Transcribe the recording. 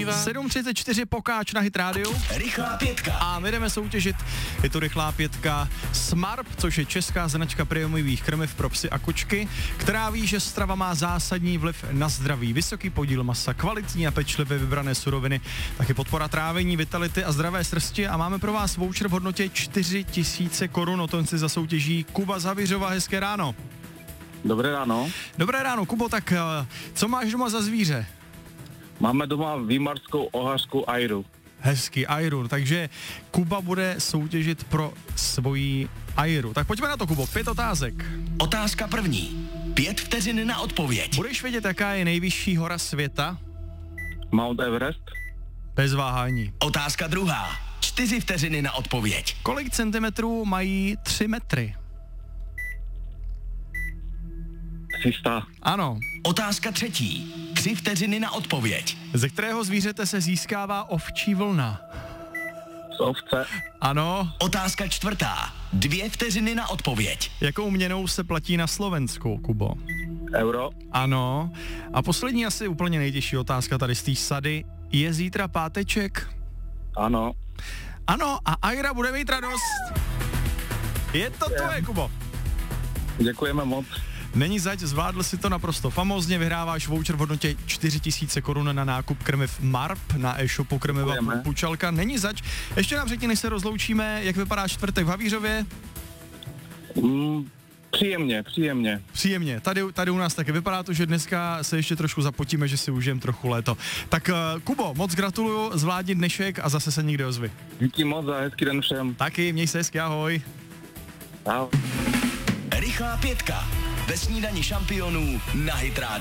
7:34 Pokáč na Hit Radio. Rychlá pětka. A my jdeme soutěžit, je to rychlá pětka Smarp, což je česká značka prémiových krmiv pro psy a kočky, která ví, že strava má zásadní vliv na zdraví. Vysoký podíl masa, kvalitní a pečlivě vybrané suroviny, taky podpora trávení, vitality a zdravé srsti a máme pro vás voucher v hodnotě 4 000 korun. O tom si zasoutěží Kuba z Havířova. Hezké ráno. Dobré ráno. Dobré ráno, Kubo, tak co máš doma za zvíře? Máme doma výmarskou ohařku Airu. Hezký Airu, takže Kuba bude soutěžit pro svoji Airu. Tak pojďme na to, Kubo, 5 otázek. Otázka první. 5 vteřin na odpověď. Budeš vědět, jaká je nejvyšší hora světa? Mount Everest. Bez váhání. Otázka druhá. 4 vteřiny na odpověď. Kolik centimetrů mají 3 metry? 300. Ano. Otázka třetí. 3 vteřiny na odpověď. Ze kterého zvířete se získává ovčí vlna? Z ovce. Ano. Otázka čtvrtá. 2 vteřiny na odpověď. Jakou měnou se platí na Slovensku, Kubo? Euro. Ano. A poslední asi úplně nejtěžší otázka tady z té sady. Je zítra páteček? Ano. Ano, a Aira bude mít radost. Je to tvoje, Kubo. Děkujeme moc. Není zač, zvládl si to naprosto famózně, vyhráváš voucher v hodnotě 4 000 korun na nákup krmiv Marp na e-shopu Krmiva Pučalka. Není zač. Ještě nám řekni, než se rozloučíme, jak vypadá čtvrtek v Havířově? Příjemně. Příjemně. Tady u nás taky vypadá to, že dneska se ještě trošku zapotíme, že si užijeme trochu léto. Tak Kubo, moc gratuluju, zvládni dnešek a zase se někde ozvi. Díky moc a hezký den všem. Taky, měj se hezky, ahoj. Ahoj. Rychlá pětka. Ve snídani šampionů na Hit Radio.